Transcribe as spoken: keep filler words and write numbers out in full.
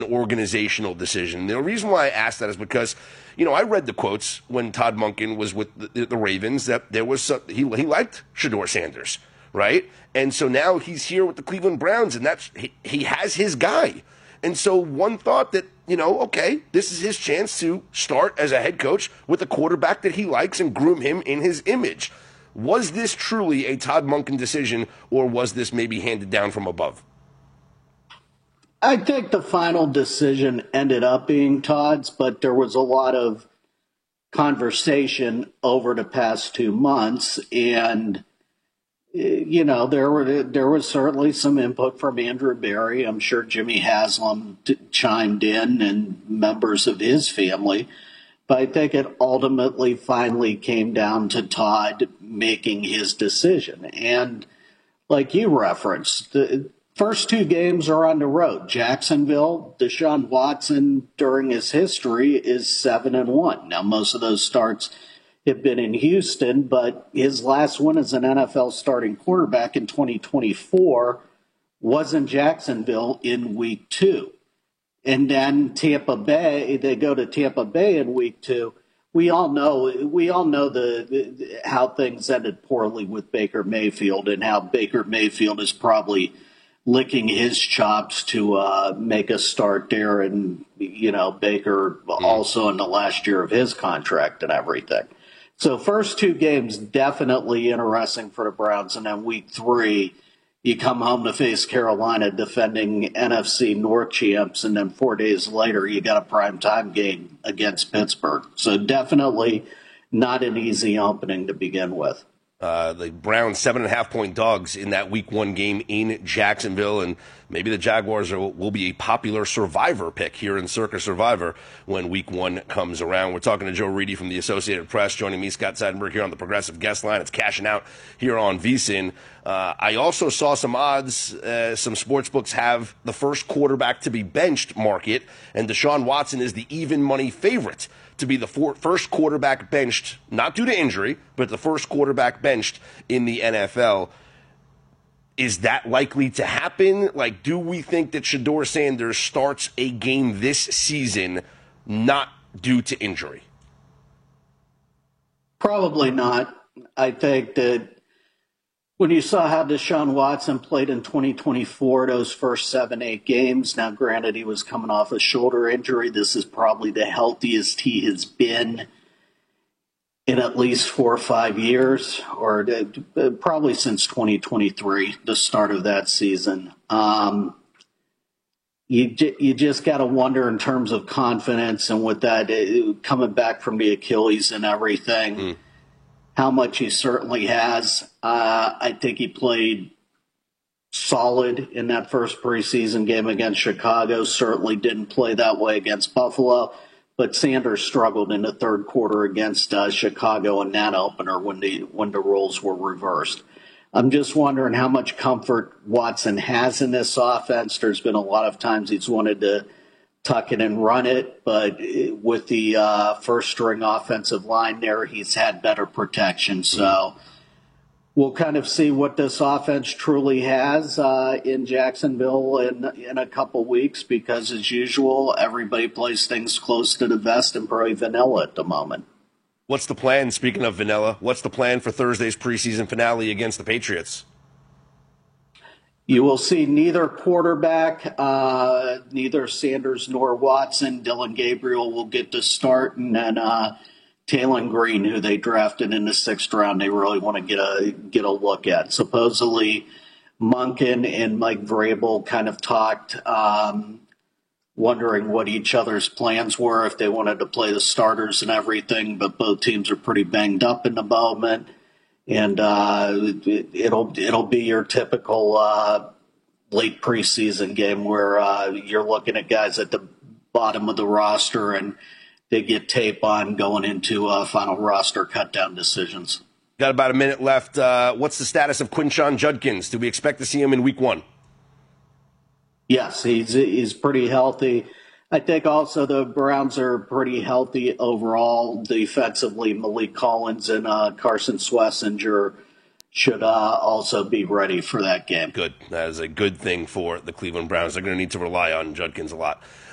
an organizational decision. The reason why I asked that is because, you know, I read the quotes when Todd Monken was with the, the Ravens that there was some, he he liked Shedeur Sanders, right? And so now he's here with the Cleveland Browns, and that's he, he has his guy. And so one thought that, you know, okay, this is his chance to start as a head coach with a quarterback that he likes and groom him in his image. Was this truly a Todd Monken decision, or was this maybe handed down from above? I think the final decision ended up being Todd's, but there was a lot of conversation over the past two months, and you know there were there was certainly some input from Andrew Berry. I'm sure Jimmy Haslam t- chimed in, and members of his family. But I think it ultimately finally came down to Todd making his decision, and like you referenced, the first two games are on the road. Jacksonville, Deshaun Watson, during his history, is seven and one. Now, most of those starts have been in Houston, but his last one as an N F L starting quarterback in twenty twenty-four was in Jacksonville in week two. And then Tampa Bay, they go to Tampa Bay in week two. We all know we all know the, the how things ended poorly with Baker Mayfield, and how Baker Mayfield is probably licking his chops to uh, make a start there, and, you know, Baker also in the last year of his contract and everything. So first two games, definitely interesting for the Browns. And then week three, you come home to face Carolina, defending N F C North champs. And then four days later, you got a primetime game against Pittsburgh. So definitely not an easy opening to begin with. Uh, the Browns seven and a half point dogs in that week one game in Jacksonville, and maybe the Jaguars are, will be a popular Survivor pick here in Circa Survivor when week one comes around. We're talking to Joe Reedy from the Associated Press, joining me, Scott Seidenberg, here on the Progressive Guest Line. It's cashing out here on VSiN. Uh, I also saw some odds. Uh, some sports books have the first quarterback to be benched market, and Deshaun Watson is the even money favorite to be the for- first quarterback benched, not due to injury, but the first quarterback benched in the N F L. Is that likely to happen? Like, do we think that Shedeur Sanders starts a game this season not due to injury? Probably not. I think that when you saw how Deshaun Watson played in twenty twenty-four, those first seven, eight games, now granted he was coming off a shoulder injury, this is probably the healthiest he has been in at least four or five years, or probably since twenty twenty-three, the start of that season. Um, you, you just got to wonder in terms of confidence, and with that, it, coming back from the Achilles and everything, mm. how much he certainly has. Uh, I think he played solid in that first preseason game against Chicago. Certainly didn't play that way against Buffalo. But Sanders struggled in the third quarter against uh, Chicago in that opener when the when the roles were reversed. I'm just wondering how much comfort Watson has in this offense. There's been a lot of times he's wanted to tuck it and run it, but with the uh, first-string offensive line there, he's had better protection. So we'll kind of see what this offense truly has uh, in Jacksonville in, in a couple weeks, because, as usual, everybody plays things close to the vest and probably vanilla at the moment. What's the plan, speaking of vanilla, what's the plan for Thursday's preseason finale against the Patriots? You will see neither quarterback, uh, neither Sanders nor Watson. Dylan Gabriel will get to start, and then uh, Taylon Green, who they drafted in the sixth round, they really want to get a get a look at. Supposedly, Monken and Mike Vrabel kind of talked, um, wondering what each other's plans were, if they wanted to play the starters and everything, but both teams are pretty banged up in the moment. And uh, it, it'll it'll be your typical uh, late preseason game where uh, you're looking at guys at the bottom of the roster and they get tape on going into uh, final roster cut-down decisions. Got about a minute left. Uh, what's the status of Quinshon Judkins? Do we expect to see him in week one? Yes, he's he's pretty healthy. I think also the Browns are pretty healthy overall defensively. Malik Collins and uh, Carson Schlesinger should uh, also be ready for that game. Good. That is a good thing for the Cleveland Browns. They're going to need to rely on Judkins a lot.